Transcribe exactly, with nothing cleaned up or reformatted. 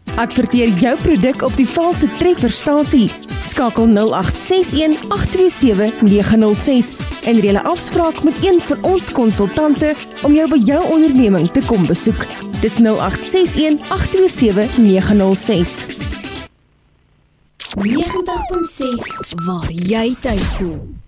Adverteer jou produk op die valse trefferstasie. Skakel nul agt ses een agt twee sewe nege nul ses en reël 'n afspraak met een van ons konsultante om jou by jou onderneming te kom besoek. Dis nul agt ses een agt twee sewe nege nul ses. negentig punt ses waar jy tuis voel.